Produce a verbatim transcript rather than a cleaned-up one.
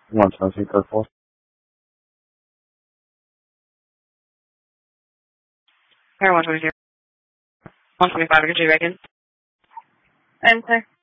one twenty third floor. Or one twenty-zero. one twenty-five, I can do Reagan. And, sir?